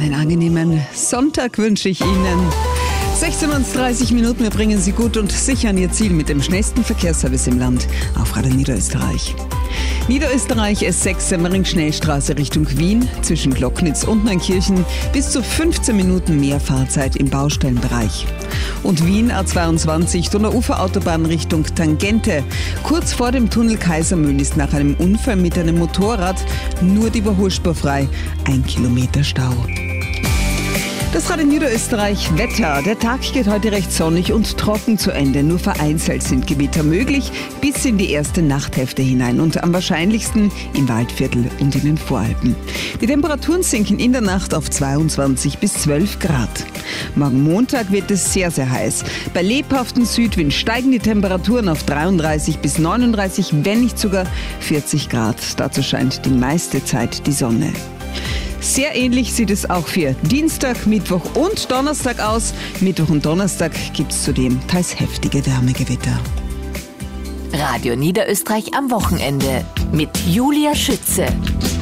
Einen angenehmen Sonntag wünsche ich Ihnen. 16:30 Minuten, wir bringen Sie gut und sicher an Ihr Ziel mit dem schnellsten Verkehrsservice im Land auf Radio Niederösterreich. Niederösterreich S6 Semmering-Schnellstraße Richtung Wien, zwischen Glocknitz und Neunkirchen bis zu 15 Minuten mehr Fahrzeit im Baustellenbereich. Und Wien A22 Donauuferautobahn Richtung Tangente. Kurz vor dem Tunnel Kaisermühl ist nach einem Unfall mit einem Motorrad nur die Überholspur frei. 1 Kilometer Stau. Das Radio Niederösterreich Wetter. Der Tag geht heute recht sonnig und trocken zu Ende. Nur vereinzelt sind Gewitter möglich bis in die erste Nachthälfte hinein und am wahrscheinlichsten im Waldviertel und in den Voralpen. Die Temperaturen sinken in der Nacht auf 22 bis 12 Grad. Morgen Montag wird es sehr, sehr heiß. Bei lebhaftem Südwind steigen die Temperaturen auf 33 bis 39, wenn nicht sogar 40 Grad. Dazu scheint die meiste Zeit die Sonne. Sehr ähnlich sieht es auch für Dienstag, Mittwoch und Donnerstag aus. Mittwoch und Donnerstag gibt es zudem teils heftige Wärmegewitter. Radio Niederösterreich am Wochenende mit Julia Schütze.